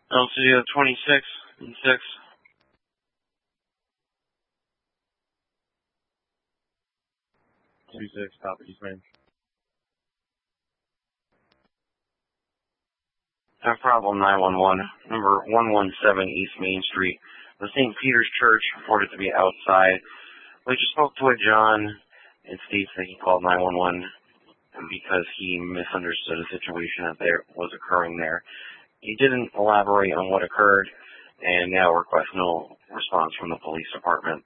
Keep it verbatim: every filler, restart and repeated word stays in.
L C D twenty-six and six. twenty-six, copy, Eastman. Have problem nine one one, number one one seven East Main Street. The Saint Peter's Church reported to be outside. We just spoke to a John. It states that he called nine one one because he misunderstood a situation that there was occurring there. He didn't elaborate on what occurred, and now requests no response from the police department.